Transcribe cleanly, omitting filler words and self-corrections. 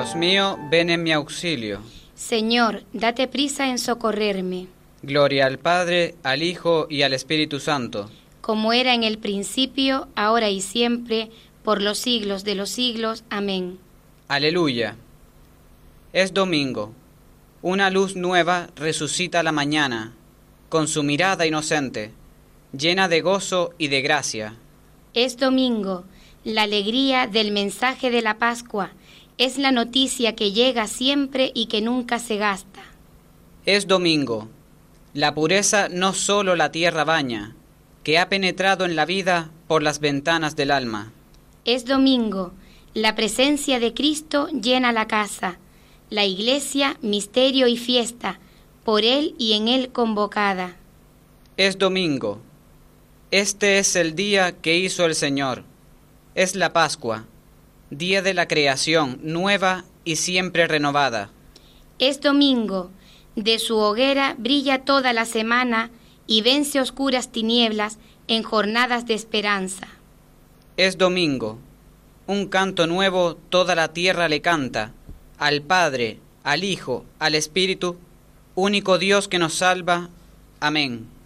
Dios mío, ven en mi auxilio. Señor, date prisa en socorrerme. Gloria al Padre, al Hijo y al Espíritu Santo. Como era en el principio, ahora y siempre, por los siglos de los siglos. Amén. Aleluya. Es domingo. Una luz nueva resucita la mañana, con su mirada inocente, llena de gozo y de gracia. Es domingo. La alegría del mensaje de la Pascua es la noticia que llega siempre y que nunca se gasta. Es domingo. La pureza no solo la tierra baña, que ha penetrado en la vida por las ventanas del alma. Es domingo. La presencia de Cristo llena la casa, la iglesia, misterio y fiesta, por Él y en Él convocada. Es domingo. Este es el día que hizo el Señor. Es la Pascua, día de la creación, nueva y siempre renovada. Es domingo. De su hoguera brilla toda la semana y vence oscuras tinieblas en jornadas de esperanza. Es domingo. Un canto nuevo toda la tierra le canta, al Padre, al Hijo, al Espíritu, único Dios que nos salva. Amén.